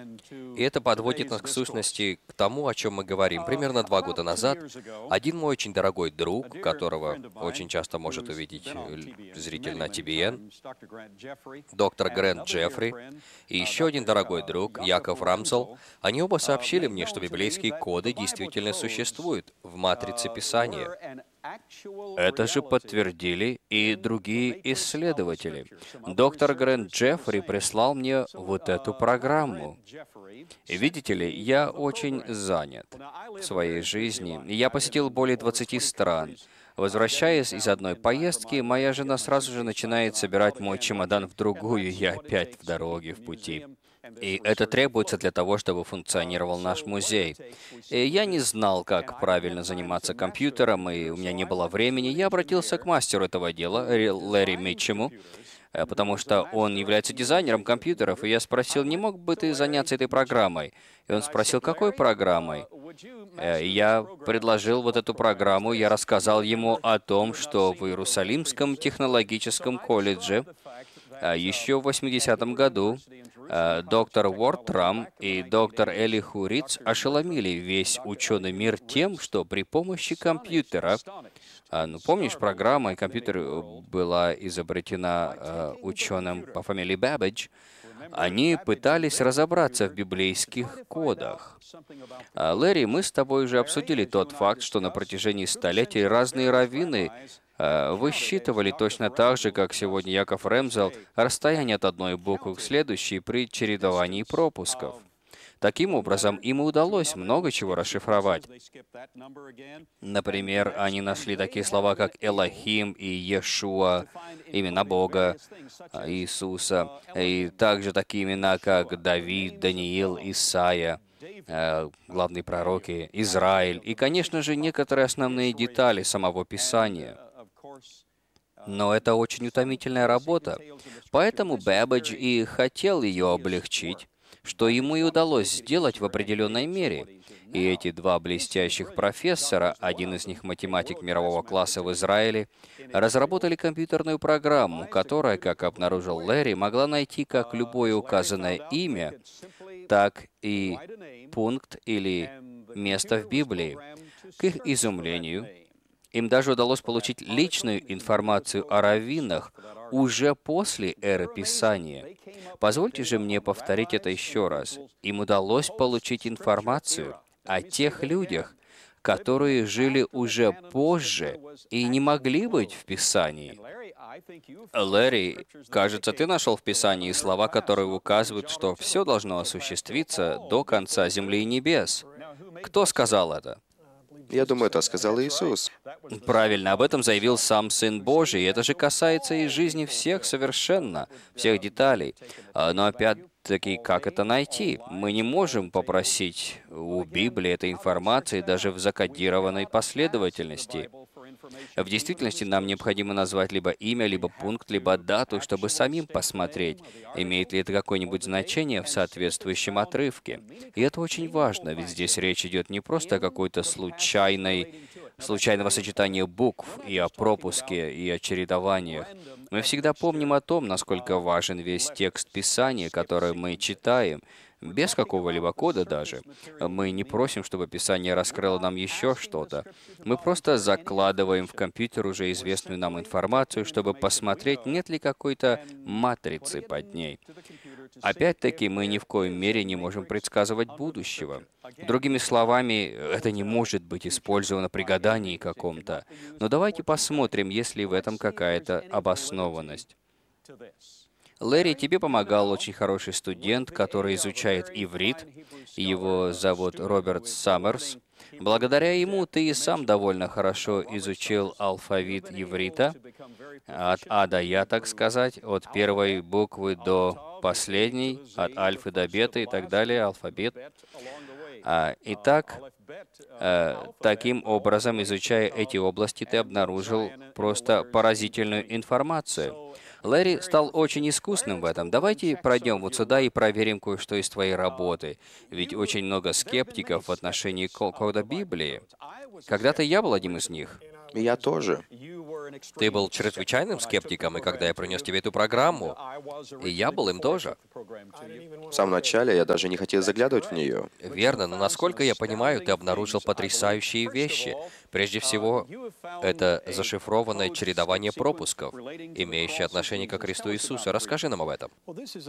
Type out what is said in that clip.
И это подводит нас к сущности, к тому, о чем мы говорим. Примерно 2 года назад один мой очень дорогой друг, которого очень часто может увидеть зритель на TBN, доктор Грэнт Джеффри, и еще один дорогой друг, Яков Рамзел, они оба сообщили мне, что библейские коды действительно существуют в матрице Писания. Это же подтвердили и другие исследователи. Доктор Грэнт Джеффри прислал мне вот эту программу. И видите ли, я очень занят в своей жизни. Я посетил более 20 стран. Возвращаясь из одной поездки, моя жена сразу же начинает собирать мой чемодан в другую, и я опять в дороге, в пути. И это требуется для того, чтобы функционировал наш музей. И я не знал, как правильно заниматься компьютером, и у меня не было времени. Я обратился к мастеру этого дела, Лэри Митчему, потому что он является дизайнером компьютеров, и я спросил, не мог бы ты заняться этой программой? И он спросил, какой программой? Я предложил вот эту программу, я рассказал ему о том, что в Иерусалимском технологическом колледже еще в 80-м году доктор Уортрам и доктор Элиху Риц ошеломили весь ученый мир тем, что при помощи компьютера, помнишь, программа и компьютер была изобретена ученым по фамилии Бэббидж, они пытались разобраться в библейских кодах. Лэри, мы с тобой уже обсудили тот факт, что на протяжении столетий разные раввины высчитывали точно так же, как сегодня Яков Ремзел, расстояние от одной буквы к следующей при чередовании пропусков. Таким образом, им удалось много чего расшифровать. Например, они нашли такие слова, как Элохим и Иешуа, имена Бога, Иисуса, и также такие имена, как Давид, Даниил, Исаия, главные пророки, Израиль, и, конечно же, некоторые основные детали самого Писания. Но это очень утомительная работа, поэтому Бэббидж и хотел ее облегчить, что ему и удалось сделать в определенной мере. И эти два блестящих профессора, один из них математик мирового класса в Израиле, разработали компьютерную программу, которая, как обнаружил Лэри, могла найти как любое указанное имя, так и пункт или место в Библии. К их изумлению, им даже удалось получить личную информацию о раввинах уже после эры Писания. Позвольте же мне повторить это еще раз. Им удалось получить информацию о тех людях, которые жили уже позже и не могли быть в Писании. Лэри, кажется, ты нашел в Писании слова, которые указывают, что все должно осуществиться до конца земли и небес. Кто сказал это? Я думаю, это сказал Иисус. Правильно, об этом заявил сам Сын Божий. Это же касается и жизни всех совершенно, всех деталей. Но опять-таки, как это найти? Мы не можем попросить у Библии этой информации даже в закодированной последовательности. В действительности нам необходимо назвать либо имя, либо пункт, либо дату, чтобы самим посмотреть, имеет ли это какое-нибудь значение в соответствующем отрывке. И это очень важно, ведь здесь речь идет не просто о какой-то случайного сочетания букв и о пропуске, и о чередованиях. Мы всегда помним о том, насколько важен весь текст Писания, который мы читаем, без какого-либо кода даже. Мы не просим, чтобы Писание раскрыло нам еще что-то. Мы просто закладываем в компьютер уже известную нам информацию, чтобы посмотреть, нет ли какой-то матрицы под ней. Опять-таки, мы ни в коем мере не можем предсказывать будущего. Другими словами, это не может быть использовано при гадании каком-то. Но давайте посмотрим, есть ли в этом какая-то обоснованность. Лэри, тебе помогал очень хороший студент, который изучает иврит. Его зовут Роберт Саммерс. Благодаря ему ты и сам довольно хорошо изучил алфавит иврита, от А до Я, так сказать, от первой буквы до последней, от альфы до беты и так далее, алфавит. Итак, таким образом, изучая эти области, ты обнаружил просто поразительную информацию. Лэри стал очень искусным в этом. Давайте пройдем вот сюда и проверим кое-что из твоей работы. Ведь очень много скептиков в отношении кода Библии. Когда-то я был одним из них. И я тоже. Ты был чрезвычайным скептиком, и когда я принес тебе эту программу, и я был им тоже. В самом начале я даже не хотел заглядывать в нее. Верно, но насколько я понимаю, ты обнаружил потрясающие вещи. Прежде всего, это зашифрованное чередование пропусков, имеющее отношение ко Христу Иисусу. Расскажи нам об этом.